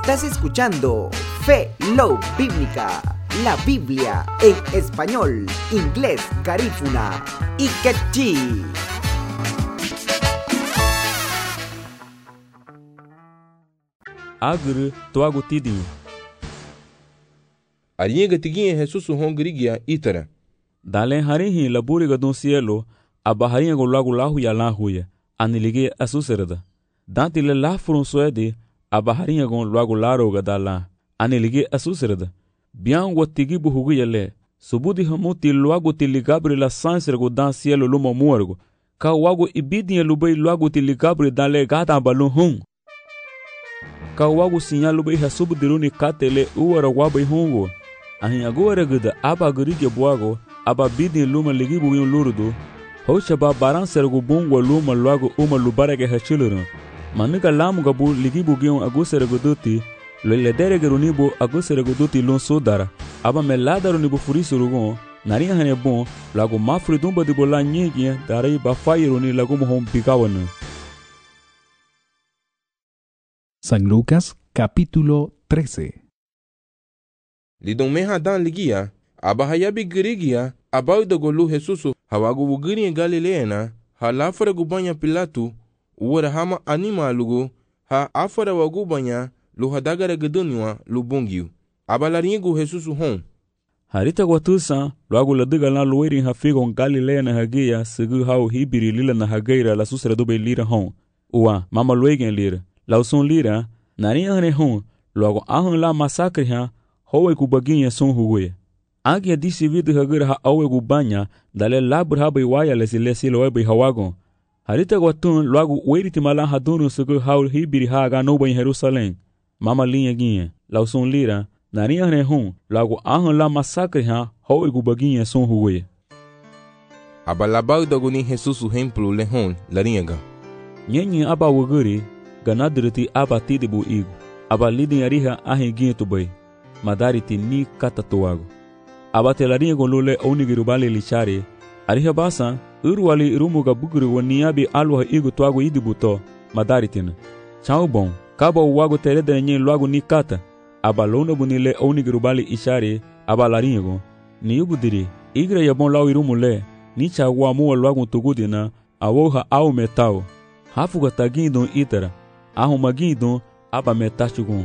Estás escuchando Fe Love Bíblica, la Biblia en español, inglés, garífuna y quechí. Agri toago tidinho. Alienga tiguinha Jesus hongrigia itara. Dalen harihi la buriga do cielo, abaharinha go lago lahu ya lahuya, anilige asuserda. Dante le la furun suede, abaharinha go lago laroga dala, anilige asuserda. Bian watigi buhugu yale, subudi hamuti luago tiligabri la sanser go dan cielo luma muergo, ka wago ibidinha lubei luago tiligabri dale gata balun hung. Ka wago sinyalu bei hasubu diruni katele uwara wabai hungo. Ahin agora gida aba gurige buago, aba bidin luma ligibu yun lurudu. Hocha ba baran sergu bungwa luma luago uma lubarege hachilurun. Manuka lamu gabu ligibu gion agusere duti, lele derege runibu agusere duti lun sudara. Aba melada runibu furisurugon, narinha hane bon, lago mafri dumba di bola nyingi dari ba fayiruni lagu mohom bigawanu. San Lucas, capítulo 13. Lidong mehadan ligia, abahayabi girigia, abauda golu Jesusu, hawagu wugiri Galileana, halafara gubanya Pilatu, uwara hama anima lugu, ha afara wagubanya, luhadagara gedunwa lubungiu. Abalaringu Jesusu hon. Harita gwatusa, luagu ladiga na luweri hafigon Galileana hagia, sigu hau hibiri lila na hagaira la susra dube lira hon. Uwa, mama luegen lira. Lausun lira, narinha hane hon, logo ahun la massacre ha, howe kubaginha son hugue. Agia disi vidu hagira ha awe gubanya, dale labur ha waya lesi loebe hawagon. Harita gwatun logo weriti malan hadunu sugu haul hibiri ha aga noba in Jerusalém. Mama linha ginha, lausun lira, narinha hane hon, logo ahun la massacre ha, howe kubaginha son hugue. Abalabau doguni Jesusu hemplu lehon, laringa. Nyenye aba wuguri, ganadriti aba tidibu igu, aba lidin ariha ahin gintu bay, madariti ni katatuago. Aba telarinha golule onigirubali lichari, ariha basa, urwali irumuga buguri waniabi alwa igu tuago idibuto, madaritina. Chau bon, kaba uwago tereda nyen luago ni kata, aba lona bunile onigirubali ishari, aba larinha go, ni ubudiri, igra yabon lau irumule, ni chagua mua luago tugudina, awoha au metao, hafuga tagindon itara, ahumagindon aba metachugun.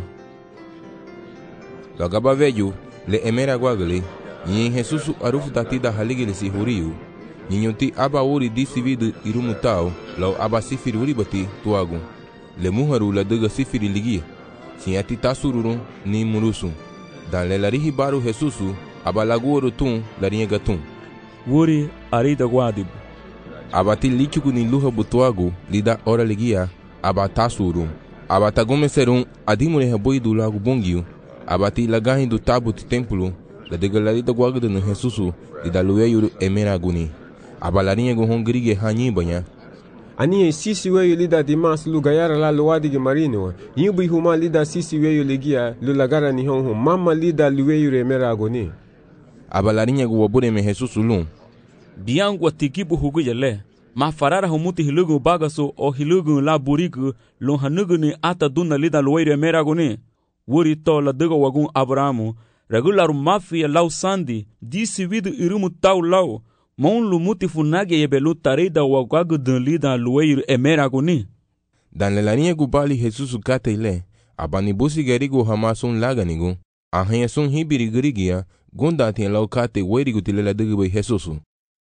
Logaba veju, le emera guagale, yin Jesusu arufu tatida haligele si huriu, yinyunti aba uri disividu irumutao, lau aba sifiri uribati tuagun, le muharu la dega sifiri ligia, sinyati tasururun ni murusun, dan le larihi baru Jesusu, aba laguoru tun larinha gatun. Wuri arida guadibu. Abati lichugu ni luha butuagu, lida ora ligia, aba tasurum. Abata gomeserun adimure heboidu lagu bongiu, abati lagahin do tabu ti templo, la degalarita guagda no Jesusu, lida lueyuru emeraguni. Abalarinha go hongrige hanyi banya. Ani sisi weyo lida dimas lugayara la luwadige marino, yubi huma lida sisi weyo ligia, lulagara ni honho, mama lida lueyuru emeraguni. Abalarinha go wabure me Jesusu lun. Biangu atikibu hugu yale, ma farara humuti hilugu bagaso o hilugu la burigu lon hanugu ni ata duna lida luweire meraguni. Wuri to la dego wagun Abrahamu, regularu mafia lau sandi, disi vidu irumu tau lau, mon lumuti funage yebelu tarida wagagu dun lida luweire emeraguni. Dan le larinha gubali Jesusu kate ile, abani busi gerigu hamasun laganigu, ahanya sun hibiri gerigia, gundati lau kate weirigu tilela degebe Jesusu.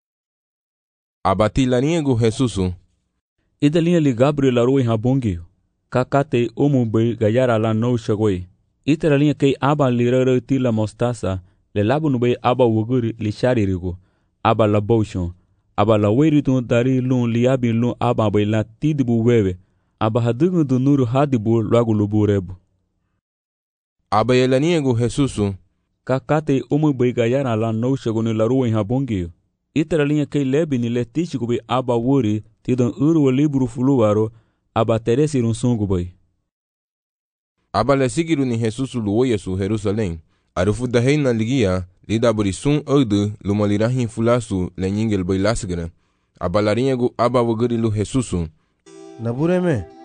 Abati larinha Jesusu. Ida linha li Gabriel aroi habongio. Kakate umubei gayara la no shagoi. Ita linha kei aba lirara tila mostasa. Le labu nubei aba wuguri li sharirigo. Aba la boshon. Aba la weritun dari lun liabi lun aba bai la tidibu wewe. Aba hadugu du nuru hadibu lagu lubu rebu. Aba larinha Jesusu. Kakate umubei gayara la no shagoni la roi habongio. Ita linha kei lebi ni le tichikubi aba wuri tidon uru libru fuluwaro aba teresirun sungubai. Aba le sigiru ni Jesusu luoya su Jerusalém. Arufu da heina ligia, lida burisun ode lumalirahin fulasu le nyingel bai lasgara. Aba larinha aba wagari lu Jesusu. Nabureme,